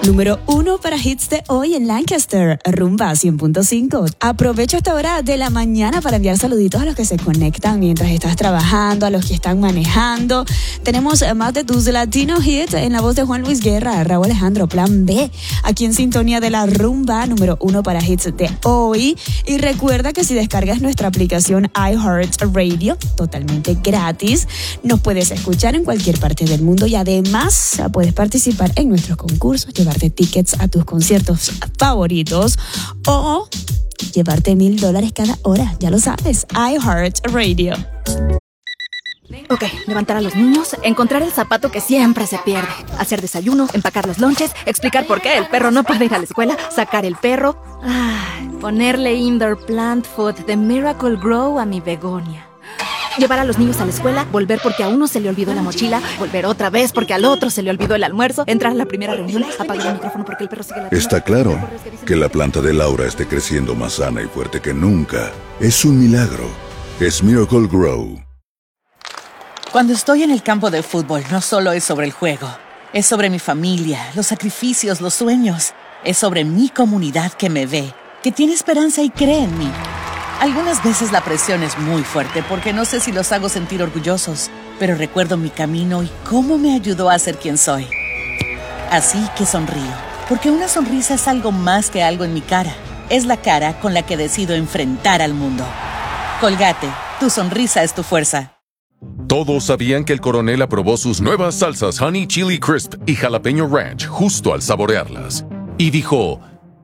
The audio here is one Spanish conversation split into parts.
Número 1 para hits de hoy en Lancaster, Rumba 100.5. Aprovecho esta hora de la mañana para enviar saluditos a los que se conectan mientras estás trabajando, a los que están manejando. Tenemos más de tus Latino Hits en la voz de Juan Luis Guerra, Raúl Alejandro, Plan B, aquí en sintonía de la Rumba, número 1 para hits de hoy. Y recuerda que si descargas nuestra aplicación iHeartRadio, totalmente gratis, nos puedes escuchar en cualquier parte del mundo y además puedes participar en nuestros concursos, llevarte tickets a tus conciertos favoritos o llevarte $1,000 cada hora. Ya lo sabes, iHeartRadio. Ok, levantar a los niños, encontrar el zapato que siempre se pierde, hacer desayuno, empacar los lonches, explicar por qué el perro no puede ir a la escuela, sacar el perro, ponerle indoor plant food de Miracle Grow a mi begonia. Llevar a los niños a la escuela, volver porque a uno se le olvidó la mochila, volver otra vez porque al otro se le olvidó el almuerzo, entrar a la primera reunión, apagar el micrófono porque el perro sigue la... Está claro que la planta de Laura esté creciendo más sana y fuerte que nunca. Es un milagro. Es Miracle Grow. Cuando estoy en el campo de fútbol, no solo es sobre el juego. Es sobre mi familia, los sacrificios, los sueños. Es sobre mi comunidad que me ve, que tiene esperanza y cree en mí. Algunas veces la presión es muy fuerte porque no sé si los hago sentir orgullosos, pero recuerdo mi camino y cómo me ayudó a ser quien soy. Así que sonrío, porque una sonrisa es algo más que algo en mi cara. Es la cara con la que decido enfrentar al mundo. Colgate, tu sonrisa es tu fuerza. Todos sabían que el coronel aprobó sus nuevas salsas Honey Chili Crisp y Jalapeño Ranch justo al saborearlas. Y dijo...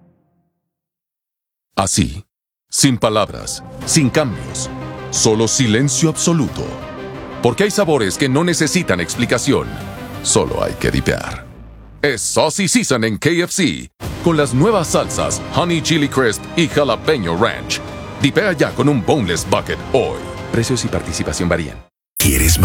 así. Sin palabras, sin cambios, solo silencio absoluto. Porque hay sabores que no necesitan explicación, solo hay que dipear. Es Saucy Season en KFC, con las nuevas salsas Honey Chili Crisp y Jalapeño Ranch. Dipea ya con un Boneless Bucket hoy. Precios y participación varían. ¿Quieres